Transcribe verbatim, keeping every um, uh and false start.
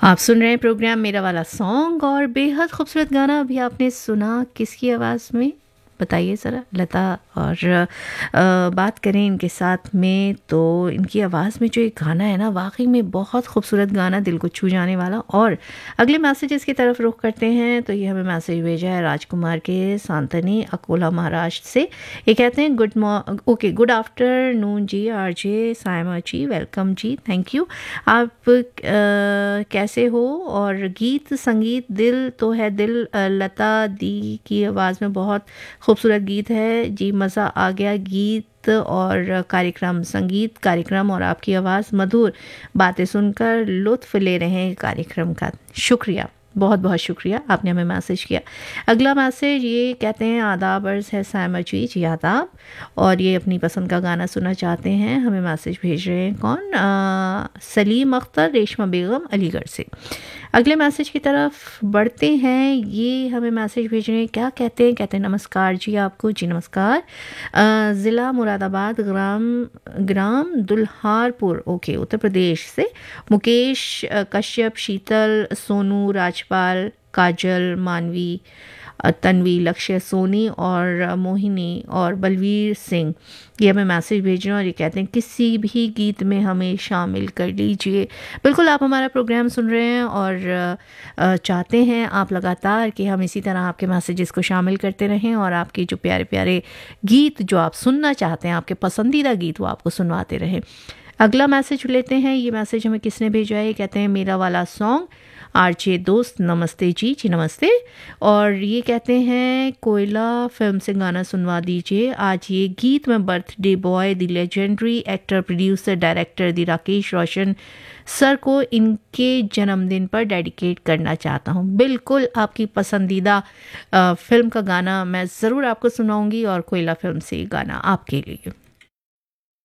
आप सुन रहे हैं प्रोग्राम मेरा वाला सॉन्ग और बेहद खूबसूरत गाना अभी आपने सुना। किसकी आवाज़ में बताइए ज़रा? लता। और आ, बात करें इनके साथ में तो इनकी आवाज़ में जो एक गाना है ना, वाकई में बहुत खूबसूरत गाना, दिल को छू जाने वाला। और अगले मैसेजेस की तरफ रुख करते हैं तो ये हमें मैसेज भेजा है राजकुमार के सांतनी अकोला महाराष्ट्र से। ये कहते हैं गुड मॉ okay good afternoon ji RJ Saima ji, welcome ji, thank you. आप आ, कैसे हो? और गीत संगीत दिल तो है दिल, आ, लता दी की आवाज़ में बहुत खूबसूरत गीत है जी, मज़ा आ गया गीत और कार्यक्रम, संगीत कार्यक्रम और आपकी आवाज़ मधुर बातें सुनकर लुत्फ़ ले रहे हैं कार्यक्रम का। शुक्रिया, बहुत बहुत शुक्रिया, आपने हमें मैसेज किया। अगला मैसेज ये कहते हैं आदाब अर्ज़ है सायमा जी, जी आदाब। और ये अपनी पसंद का गाना सुनना चाहते हैं। हमें मैसेज भेज रहे हैं कौन? आ, सलीम अख्तर रेशमा बेगम अलीगढ़ से। अगले मैसेज की तरफ बढ़ते हैं। ये हमें मैसेज भेज रहे हैं, क्या कहते हैं? कहते हैं नमस्कार जी आपको। जी नमस्कार। ज़िला मुरादाबाद, ग्राम ग्राम दुल्हारपुर, ओके, उत्तर प्रदेश से मुकेश कश्यप, शीतल, सोनू, राजपाल, काजल, मानवी, तन्वी, लक्ष्य, सोनी और मोहिनी और बलवीर सिंह ये हमें मैसेज भेज रहे हैं और ये कहते हैं किसी भी गीत में हमें शामिल कर लीजिए। बिल्कुल, आप हमारा प्रोग्राम सुन रहे हैं और चाहते हैं आप लगातार कि हम इसी तरह आपके मैसेजेस को शामिल करते रहें और आपके जो प्यारे प्यारे गीत जो आप सुनना चाहते हैं, आपके पसंदीदा गीत, वो आपको सुनवाते रहें। अगला मैसेज लेते हैं। ये मैसेज हमें किसने भेजा है? कहते हैं मेरा वाला सॉन्ग आरजे दोस्त, नमस्ते जी, जी नमस्ते। और ये कहते हैं कोयला फिल्म से गाना सुनवा दीजिए। आज ये गीत मैं birthday boy the legendary actor, producer, director the Rakesh Roshan sir को इनके जन्मदिन पर डेडिकेट करना चाहता हूँ। बिल्कुल, आपकी पसंदीदा फिल्म का गाना मैं ज़रूर आपको सुनाऊंगी और कोयला फिल्म से गाना आपके लिए।